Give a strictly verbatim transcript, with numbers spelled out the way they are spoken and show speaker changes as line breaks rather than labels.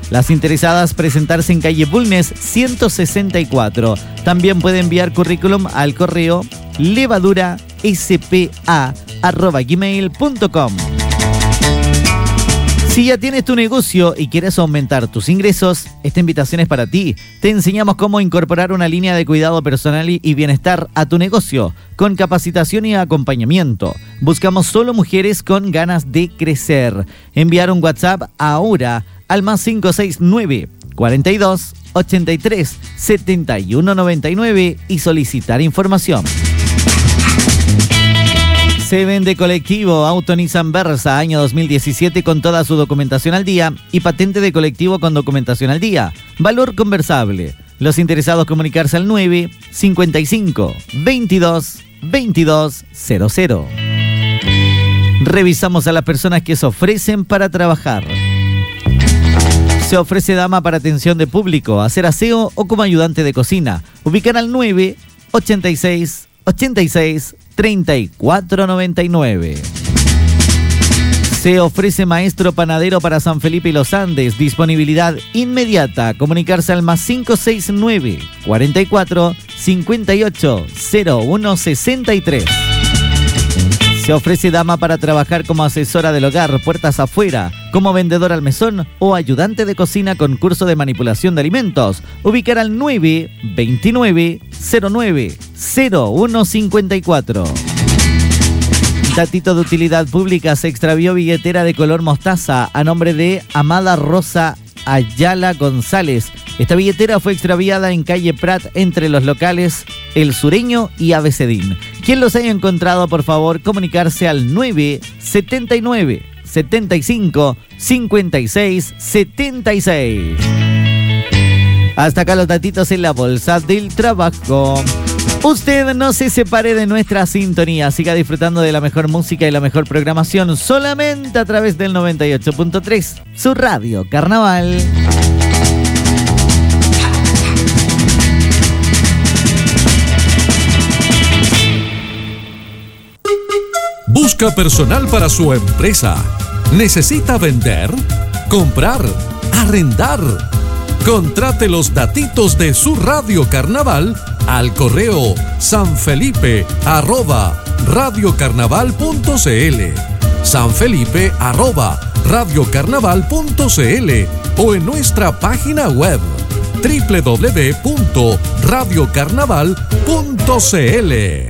Las interesadas presentarse en calle Bulnes ciento sesenta y cuatro. También puede enviar currículum al correo levaduraspa arroba gmail punto com. Si ya tienes tu negocio y quieres aumentar tus ingresos, esta invitación es para ti. Te enseñamos cómo incorporar una línea de cuidado personal y bienestar a tu negocio, con capacitación y acompañamiento. Buscamos solo mujeres con ganas de crecer. Enviar un WhatsApp ahora al más cinco seis nueve, cuarenta y dos, ochenta y tres, setenta y uno noventa y nueve y solicitar información. Se vende colectivo Auto Nissan Versa año dos mil diecisiete con toda su documentación al día y patente de colectivo con documentación al día. Valor conversable. Los interesados comunicarse al nueve, cincuenta y cinco, veintidós, veintidós, cero cero. Revisamos a las personas que se ofrecen para trabajar. Se ofrece dama para atención de público, hacer aseo o como ayudante de cocina. Ubicar al nueve, ochenta y seis, ochenta y seis, treinta y cuatro noventa y nueve. Se ofrece maestro panadero para San Felipe y Los Andes. Disponibilidad inmediata. Comunicarse al más cinco seis nueve, cuarenta y cuatro, cincuenta y ocho, cero uno sesenta y tres. Se ofrece dama para trabajar como asesora del hogar, puertas afuera, como vendedora al mesón o ayudante de cocina con curso de manipulación de alimentos. Ubicar al nueve, veintinueve, cero nueve, cero uno cincuenta y cuatro. Datito de utilidad pública: se extravió billetera de color mostaza a nombre de Amada Rosa Ayala González. Esta billetera fue extraviada en calle Prat entre los locales El Sureño y Abecedín. Quien los haya encontrado, por favor, comunicarse al nueve, setenta y nueve, setenta y cinco, cincuenta y seis, setenta y seis. Hasta acá los datitos en la bolsa del trabajo. Usted no se separe de nuestra sintonía, siga disfrutando de la mejor música y la mejor programación solamente a través del noventa y ocho punto tres, su radio Carnaval.
Busca personal para su empresa. ¿Necesita vender? ¿Comprar? ¿Arrendar? Contrate los datitos de su radio Carnaval al correo sanfelipe arroba radiocarnaval punto cl, sanfelipe arroba radiocarnaval.cl o en nuestra página web doble u doble u doble u punto radiocarnaval punto cl.